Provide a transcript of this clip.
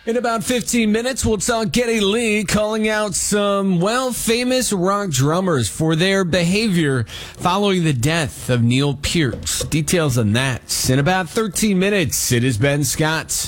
In about 15 minutes, we'll talk Geddy Lee calling out some, famous rock drummers for their behavior following the death of Neil Peart. Details on that in about 13 minutes. It is Ben Scott.